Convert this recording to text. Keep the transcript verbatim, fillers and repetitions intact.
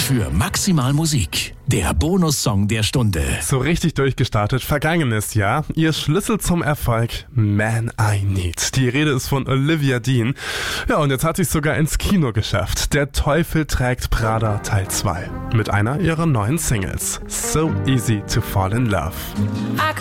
für maximal Musik. Der Bonussong der Stunde. So richtig durchgestartet vergangenes Jahr. Ihr Schlüssel zum Erfolg, Man I Need. Die Rede ist von Olivia Dean. Ja, und jetzt hat sie es sogar ins Kino geschafft. Der Teufel trägt Prada Teil zwei. Mit einer ihrer neuen Singles. So Easy to Fall in Love.